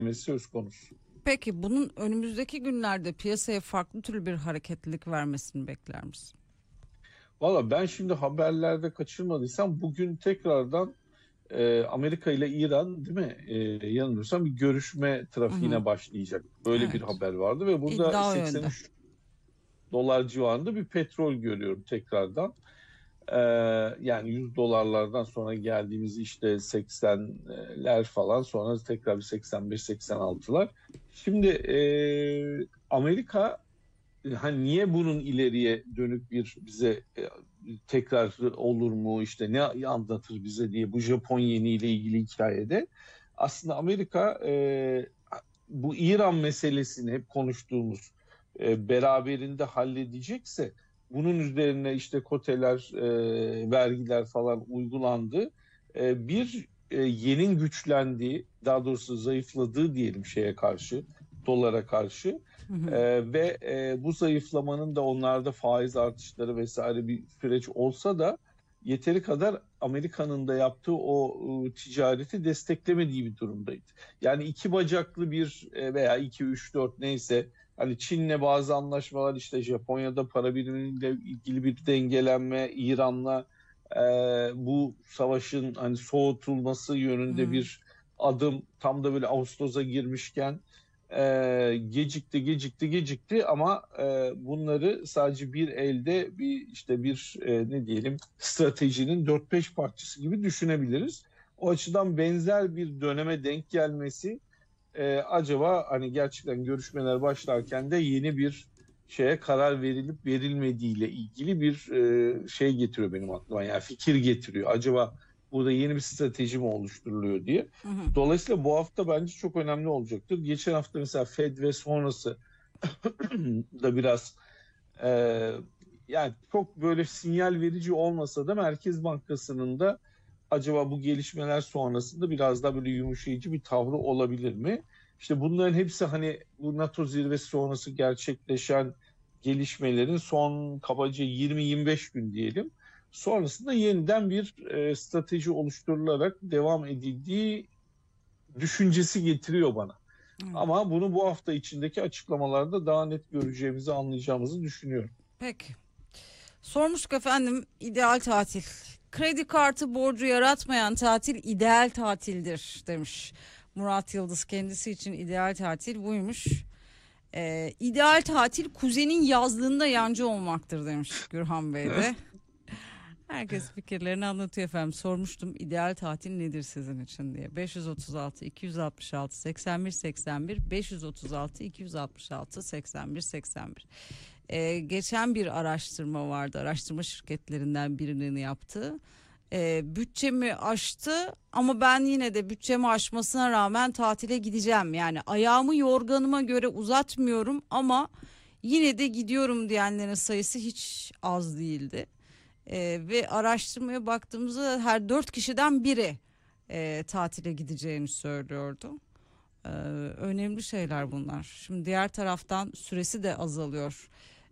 söz konusu. Peki bunun önümüzdeki günlerde piyasaya farklı türlü bir hareketlilik vermesini bekler misin? Valla ben şimdi haberlerde kaçırmadıysam bugün tekrardan Amerika ile İran, değil mi? Yanılmıyorsam bir görüşme Hı hı. trafiğine başlayacak. Böyle bir Evet. haber vardı ve burada İddia o yönde. 83 dolar civarında bir petrol görüyorum tekrardan. Ee, Yani 100 dolarlardan sonra geldiğimiz işte 80'ler falan, sonra tekrar bir 85-86'lar. Şimdi Amerika hani niye bunun ileriye dönük bir bize tekrar olur mu, işte ne anlatır bize diye, bu Japon yeniyle ilgili hikayede aslında Amerika bu İran meselesini hep konuştuğumuz beraberinde halledecekse, bunun üzerine işte koteler, vergiler falan uygulandı. Bir yenin güçlendiği, daha doğrusu zayıfladığı diyelim şeye karşı, dolara karşı. Hı hı. Ve bu zayıflamanın da onlarda faiz artışları vesaire bir süreç olsa da yeteri kadar Amerika'nın da yaptığı o ticareti desteklemediği bir durumdaydı. Yani iki bacaklı bir veya iki, üç, dört neyse, hani Çin'le bazı anlaşmalar, işte Japonya'da para birimiyle ilgili bir dengelenme, İran'la e, bu savaşın hani soğutulması Hı yönünde hı. bir adım, tam da böyle Ağustos'a girmişken gecikti ama bunları sadece bir elde, bir işte bir ne diyelim, stratejinin dört beş parçası gibi düşünebiliriz. O açıdan benzer bir döneme denk gelmesi acaba hani gerçekten görüşmeler başlarken de yeni bir şeye karar verilip verilmediğiyle ilgili bir şey getiriyor benim aklıma. Yani fikir getiriyor. Acaba burada yeni bir strateji mi oluşturuluyor diye. Hı hı. Dolayısıyla bu hafta bence çok önemli olacaktır. Geçen hafta mesela Fed ve sonrası da biraz e, yani çok böyle sinyal verici olmasa da Merkez Bankası'nın da acaba bu gelişmeler sonrasında biraz daha böyle yumuşayıcı bir tavrı olabilir mi? İşte bunların hepsi hani bu NATO zirvesi sonrası gerçekleşen gelişmelerin son kabaca 20-25 gün diyelim. Sonrasında yeniden bir strateji oluşturularak devam edildiği düşüncesi getiriyor bana. Evet. Ama bunu bu hafta içindeki açıklamalarda daha net göreceğimizi, anlayacağımızı düşünüyorum. Peki. Sormuştuk efendim, ideal tatil. Kredi kartı borcu yaratmayan tatil ideal tatildir demiş. Murat Yıldız kendisi için ideal tatil buymuş. İdeal tatil kuzenin yazlığında yancı olmaktır demiş Gürhan Bey de. Herkes fikirlerini anlatıyor efendim. Sormuştum ideal tatil nedir sizin için diye. 536 266 81 81 536 266 81 81. Geçen bir araştırma vardı. Araştırma şirketlerinden birinin yaptığı. Bütçemi aştı ama ben yine de bütçemi aşmasına rağmen tatile gideceğim. Yani ayağımı yorganıma göre uzatmıyorum ama yine de gidiyorum diyenlerin sayısı hiç az değildi. Ve araştırmaya baktığımızda her 4 kişiden biri tatile gideceğini söylüyordu. Ee, Önemli şeyler bunlar. Şimdi diğer taraftan süresi de azalıyor.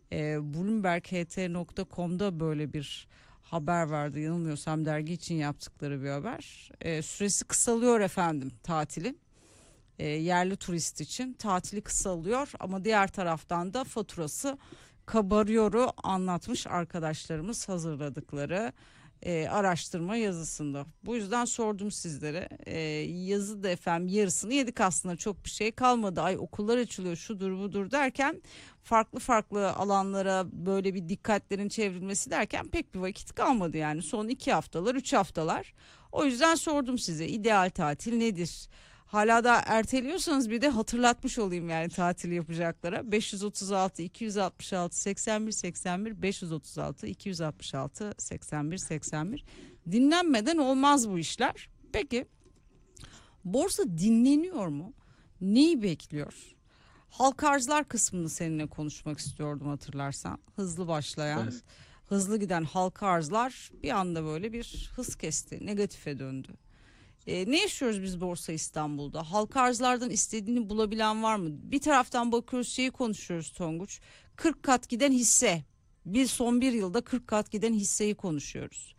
Bloomberg.ht.com'da böyle bir haber vardı. Yanılmıyorsam dergi için yaptıkları bir haber. Süresi kısalıyor efendim tatilin. Yerli turist için tatili kısalıyor ama diğer taraftan da faturası kabarıyoru anlatmış arkadaşlarımız hazırladıkları araştırma yazısında. Bu yüzden sordum sizlere. Yazı da efendim yarısını yedik aslında, çok bir şey kalmadı. Ay okullar açılıyor şudur budur derken farklı farklı alanlara böyle bir dikkatlerin çevrilmesi derken pek bir vakit kalmadı yani son 2 haftalar 3 haftalar. O yüzden sordum size ideal tatil nedir? Hala da erteliyorsanız bir de hatırlatmış olayım yani tatil yapacaklara. 536 266 81 81 536 266 81 81. Dinlenmeden olmaz bu işler. Peki borsa dinleniyor mu? Neyi bekliyor? Halka arzlar kısmını seninle konuşmak istiyordum hatırlarsan. Hızlı başlayan, Evet. hızlı giden halka arzlar bir anda böyle bir hız kesti, negatife döndü. Ne yaşıyoruz biz Borsa İstanbul'da? Halka arzlardan istediğini bulabilen var mı? Bir taraftan bakıyoruz şeyi konuşuyoruz Tonguç. 40 kat giden hisse. Son bir yılda 40 kat giden hisseyi konuşuyoruz.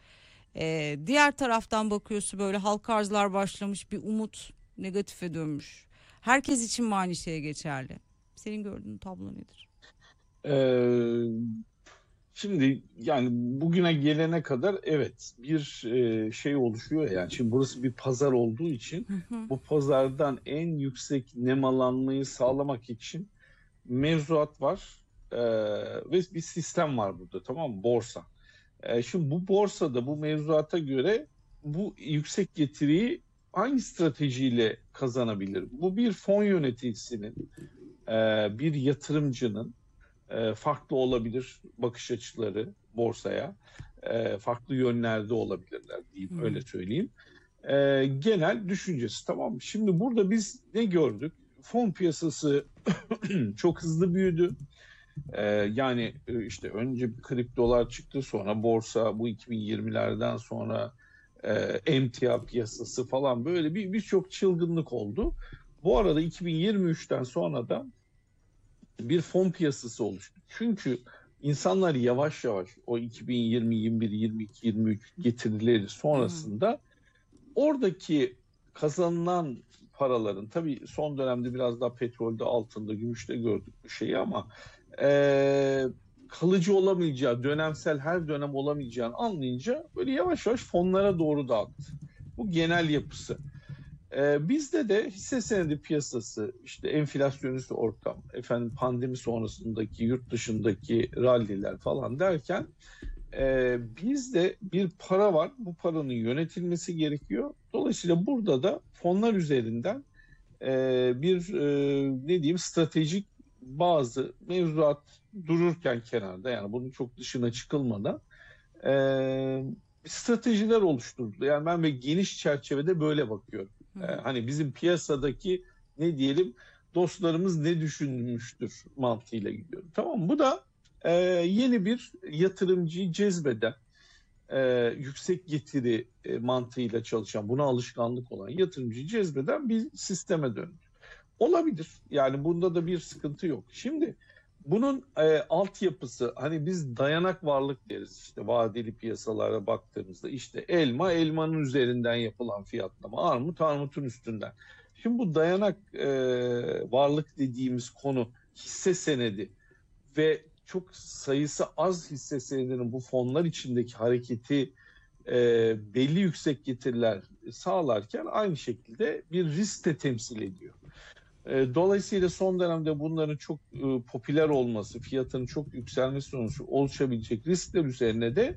Diğer taraftan bakıyorsun böyle halka arzlar başlamış bir umut negatife dönmüş. Herkes için mi aynı şey geçerli? Senin gördüğün tablo nedir? Ee, Şimdi yani bugüne gelene kadar evet bir şey oluşuyor yani. Şimdi burası bir pazar olduğu için Hı hı. bu pazardan en yüksek nemalanmayı sağlamak için mevzuat var ve bir sistem var burada, tamam mı? Borsa. Şimdi bu borsada bu mevzuata göre bu yüksek getiriyi hangi stratejiyle kazanabilir? Bu bir fon yöneticisinin, bir yatırımcının farklı olabilir bakış açıları borsaya. Farklı yönlerde olabilirler diyeyim, Hı. öyle söyleyeyim. Genel düşüncesi, tamam mı? Şimdi burada biz ne gördük? Fon piyasası çok hızlı büyüdü. Yani işte önce kriptolar çıktı, sonra borsa, bu 2020'lerden sonra emtia piyasası falan, böyle birçok çılgınlık oldu. Bu arada 2023'ten sonra da bir fon piyasası oluştu. Çünkü insanlar yavaş yavaş o 2020, 21, 22, 23 getirileri Hı. sonrasında oradaki kazanılan paraların, tabii son dönemde biraz daha petrolde, altında, gümüşte gördük bu şeyi, ama e, kalıcı olamayacağı, dönemsel her dönem olamayacağını anlayınca böyle yavaş yavaş fonlara doğru dağıttı. Bu genel yapısı. Bizde de hisse senedi piyasası, işte enflasyonist ortam, efendim pandemi sonrasındaki yurt dışındaki ralliler falan derken bizde bir para var. Bu paranın yönetilmesi gerekiyor. Dolayısıyla burada da fonlar üzerinden bir ne diyeyim, stratejik bazı mevzuat dururken kenarda, yani bunun çok dışına çıkılmadan e, stratejiler oluşturuldu. Yani ben ve geniş çerçevede böyle bakıyorum. Hı hı. Hani bizim piyasadaki ne diyelim dostlarımız ne düşünmüştür mantığıyla gidiyorum. Tamam mı? Bu da yeni bir yatırımcıyı cezbeden, yüksek getiri mantığıyla çalışan, buna alışkanlık olan yatırımcıyı cezbeden bir sisteme döndü. Olabilir. Yani bunda da bir sıkıntı yok. Şimdi bunun altyapısı, hani biz dayanak varlık deriz, işte vadeli piyasalara baktığımızda işte elma elmanın üzerinden yapılan fiyatlama, armut armutun üstünden. Şimdi bu dayanak varlık dediğimiz konu hisse senedi ve çok sayısı az hisse senedinin bu fonlar içindeki hareketi belli yüksek getiriler sağlarken aynı şekilde bir risk de temsil ediyor. Dolayısıyla son dönemde bunların çok popüler olması, fiyatının çok yükselmesi sonucu oluşabilecek riskler üzerine de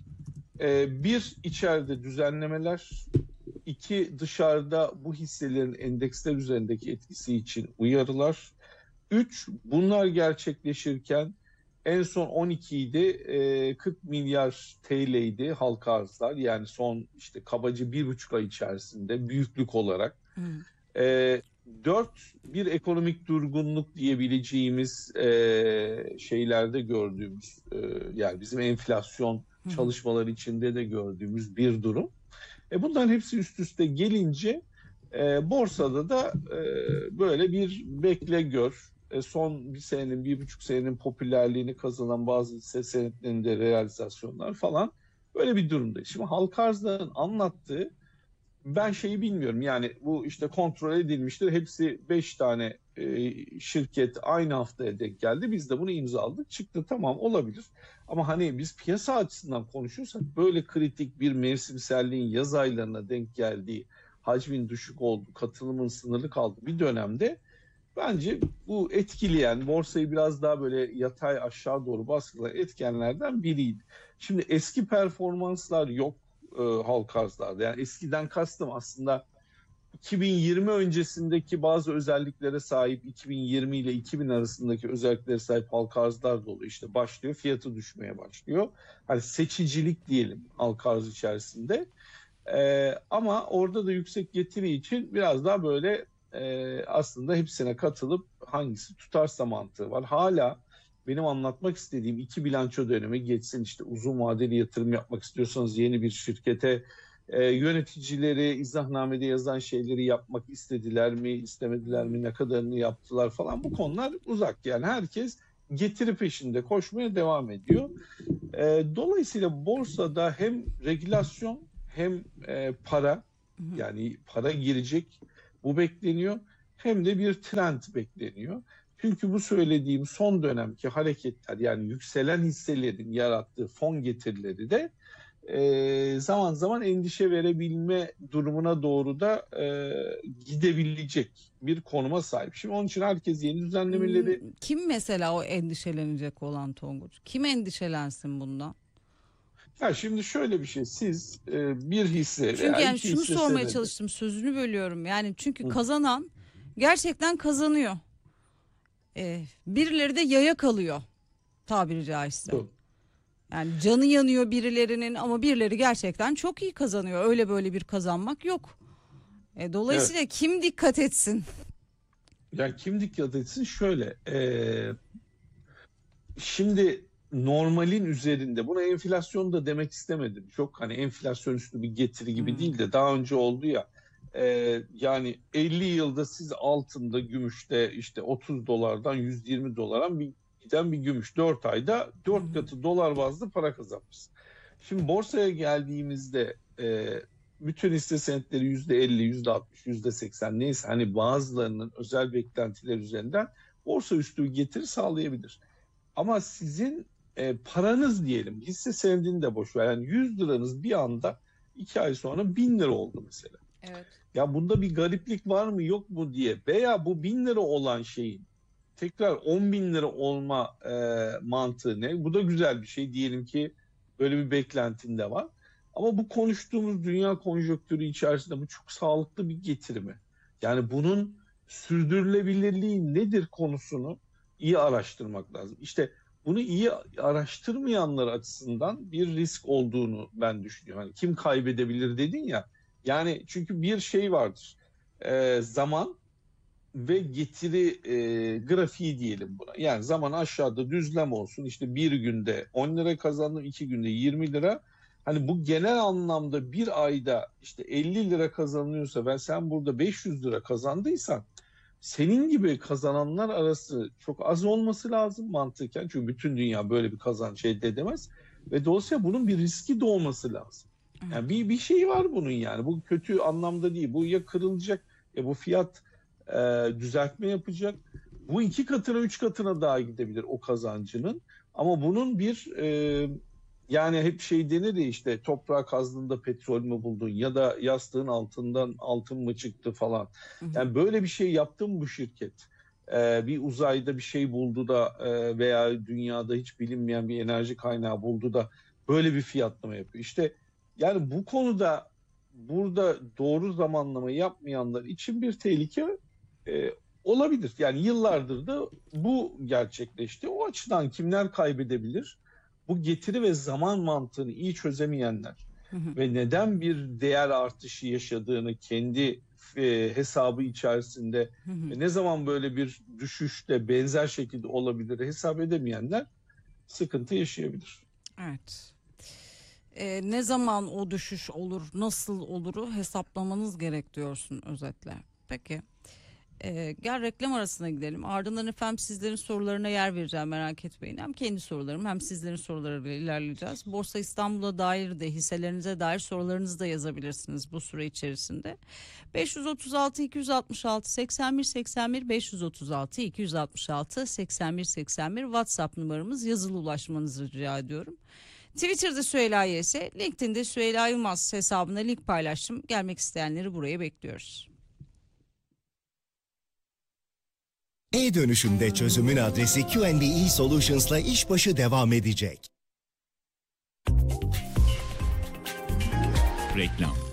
bir, içeride düzenlemeler, iki, dışarıda bu hisselerin endeksler üzerindeki etkisi için uyarılar, üç, bunlar gerçekleşirken en son 12 idi, 40 milyar TL'ydi halka arzlar, yani son işte kabaca 1,5 ay içerisinde büyüklük olarak. Hı. E, Dört, bir ekonomik durgunluk diyebileceğimiz şeylerde gördüğümüz, yani bizim enflasyon Hı hı. çalışmaları içinde de gördüğümüz bir durum. Bunların hepsi üst üste gelince borsada da böyle bir bekle gör. Son bir senenin, 1,5 senenin popülerliğini kazanan bazı hisse senetlerinde realizasyonlar falan, böyle bir durumda. Şimdi halka arzların anlattığı, ben şeyi bilmiyorum, yani bu işte kontrol edilmiştir. Hepsi 5 tane şirket aynı haftaya denk geldi. Biz de bunu imzaladık. Çıktı, tamam, olabilir. Ama hani biz piyasa açısından konuşuyorsak, böyle kritik bir mevsimselliğin yaz aylarına denk geldiği, hacmin düşük olduğu, katılımın sınırlı kaldığı bir dönemde bence bu etkileyen, borsayı biraz daha böyle yatay aşağı doğru baskılayan etkenlerden biriydi. Şimdi eski performanslar yok halka arzlarda. Yani eskiden kastım aslında 2020 öncesindeki bazı özelliklere sahip, 2020 ile 2000 arasındaki özelliklere sahip halka arzlar da oluyor. İşte başlıyor, fiyatı düşmeye başlıyor. Hani seçicilik diyelim halka arz içerisinde. Ama orada da yüksek getiri için biraz daha böyle aslında hepsine katılıp hangisi tutarsa mantığı var. Hala benim anlatmak istediğim iki bilanço dönemi geçsin, işte uzun vadeli yatırım yapmak istiyorsanız yeni bir şirkete, yöneticileri izahnamede yazan şeyleri yapmak istediler mi, istemediler mi, ne kadarını yaptılar falan, bu konular uzak. Yani herkes getiri peşinde koşmaya devam ediyor. Dolayısıyla borsada hem regülasyon hem para, Hı hı. yani para girecek, bu bekleniyor. hem de bir trend bekleniyor. Çünkü bu söylediğim son dönemki hareketler, yani yükselen hisselerin yarattığı fon getirileri de zaman zaman endişe verebilme durumuna doğru da gidebilecek bir konuma sahip. Şimdi onun için herkes yeni düzenlemeleri... Kim mesela o endişelenecek olan, Tonguç? Kim endişelensin bundan? Ya şimdi şöyle bir şey, siz bir hisse Çünkü veya yani iki şunu hisse sormaya senedi... çalıştım, sözünü bölüyorum. Yani çünkü kazanan gerçekten kazanıyor. Birileri de yaya kalıyor, tabiri caizse. Doğru. Yani canı yanıyor birilerinin ama birileri gerçekten çok iyi kazanıyor. Öyle böyle bir kazanmak yok. Dolayısıyla Evet. kim dikkat etsin? Yani kim dikkat etsin? Şöyle, şimdi normalin üzerinde, buna enflasyon da demek istemedim. Çok hani enflasyon üstü bir getiri gibi değil de daha önce oldu ya. Yani 50 yılda siz altında, gümüşte işte 30 dolardan 120 dolara giden bir gümüş 4 ayda 4 katı dolar bazlı para kazanmışsın. Şimdi borsaya geldiğimizde bütün hisse senetleri %50, %60, %80 neyse, hani bazılarının özel beklentiler üzerinden borsa üstü getiri sağlayabilir. Ama sizin paranız, diyelim hisse senedini de boş ver, yani 100 liranız bir anda 2 ay sonra 1000 lira oldu mesela. Evet. Ya bunda bir gariplik var mı yok mu diye, veya bu 1000 lira olan şeyin tekrar 10 bin lira olma mantığı ne? Bu da güzel bir şey, diyelim ki böyle bir beklentin de var. Ama bu konuştuğumuz dünya konjonktürü içerisinde bu çok sağlıklı bir getiri mi? Yani bunun sürdürülebilirliği nedir konusunu iyi araştırmak lazım. İşte bunu iyi araştırmayanlar açısından bir risk olduğunu ben düşünüyorum. Hani kim kaybedebilir dedin ya. Yani çünkü bir şey vardır. Zaman ve getiri grafiği diyelim buna. Yani zaman aşağıda düzlem olsun. İşte bir günde 10 lira kazandım, 2 günde 20 lira. Hani bu genel anlamda bir ayda işte 50 lira kazanıyorsa ve sen burada 500 lira kazandıysan, senin gibi kazananlar arası çok az olması lazım mantıken. Çünkü bütün dünya böyle bir kazanç elde edemez. Ve dolayısıyla bunun bir riski de olması lazım. Yani bir şey var bunun yani. Bu kötü anlamda değil. Bu ya kırılacak ya bu fiyat düzeltme yapacak. Bu 2 katına 3 katına daha gidebilir o kazancının. Ama bunun bir yani hep şey denir ya, işte toprağa kazdığında petrol mü buldun ya da yastığın altından altın mı çıktı falan. Yani böyle bir şey yaptı mı bu şirket? Bir uzayda bir şey buldu da veya dünyada hiç bilinmeyen bir enerji kaynağı buldu da böyle bir fiyatlama yapıyor. İşte yani bu konuda burada doğru zamanlama yapmayanlar için bir tehlike olabilir. Yani yıllardır da bu gerçekleşti. O açıdan kimler kaybedebilir? Bu getiri ve zaman mantığını iyi çözemeyenler ve neden bir değer artışı yaşadığını kendi hesabı içerisinde ve ne zaman böyle bir düşüşte benzer şekilde olabilir hesap edemeyenler sıkıntı yaşayabilir. Evet. Ne zaman o düşüş olur, nasıl oluru hesaplamanız gerek diyorsun özetle. Peki. Gel reklam arasına gidelim. Ardından efendim sizlerin sorularına yer vereceğim, merak etmeyin. Hem kendi sorularım hem sizlerin sorularıyla ilerleyeceğiz. Borsa İstanbul'a dair de hisselerinize dair sorularınızı da yazabilirsiniz bu süre içerisinde. 536 266 81 81 536 266 81 81 WhatsApp numaramız, yazılı ulaşmanızı rica ediyorum. Twitter'da Süheyla YS, LinkedIn'de Süheyla Yılmaz hesabına link paylaştım. Gelmek isteyenleri buraya bekliyoruz. E-dönüşümde çözümün adresi Q&E Solutions'la işbaşı devam edecek. Reklam.